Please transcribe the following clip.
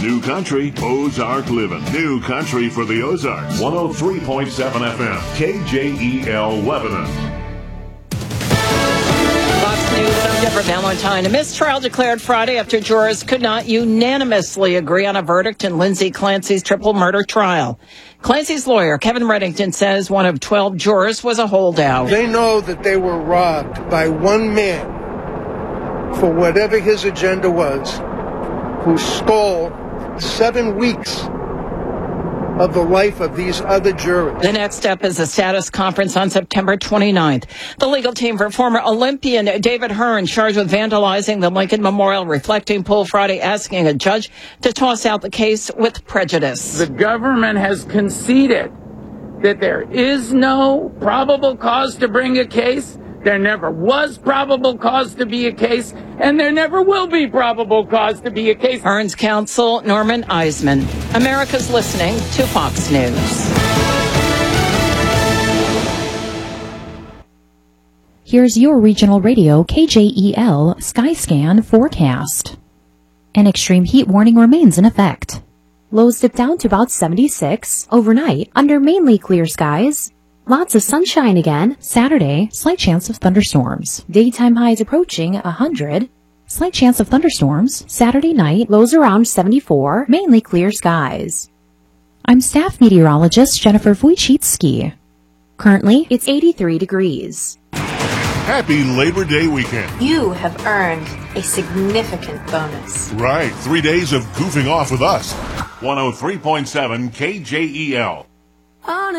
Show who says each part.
Speaker 1: New Country, Ozark Living. New Country for the Ozarks. 103.7 FM, KJEL Lebanon.
Speaker 2: Fox News, I'm Deborah Valentine. A mistrial declared Friday after jurors could not unanimously agree on a verdict in Lindsay Clancy's triple murder trial. Clancy's lawyer, Kevin Reddington, says one of 12 jurors was a holdout.
Speaker 3: They know that they were robbed by one man for whatever his agenda was, who stole 7 weeks of the life of these other jurors.
Speaker 2: The next step is a status conference on September 29th. The legal team for former Olympian David Hearn, charged with vandalizing the Lincoln Memorial Reflecting Pool Friday, asking a judge to toss out the case with prejudice.
Speaker 4: The government has conceded that there is no probable cause to bring a case. There never was probable cause to be a case, and there never will be probable cause to be a case.
Speaker 2: Hearn's counsel, Norman Eisman. America's listening to Fox News.
Speaker 5: Here's your regional radio KJEL Skyscan forecast. An extreme heat warning remains in effect. Lows dip down to about 76 overnight under mainly clear skies. Lots of sunshine again. Saturday, slight chance of thunderstorms. Daytime highs approaching 100. Slight chance of thunderstorms. Saturday night, lows around 74. Mainly clear skies. I'm staff meteorologist Jennifer Wojcicki. Currently, it's 83 degrees.
Speaker 1: Happy Labor Day weekend.
Speaker 6: You have earned a significant bonus.
Speaker 1: Right, 3 days of goofing off with us. 103.7 KJEL.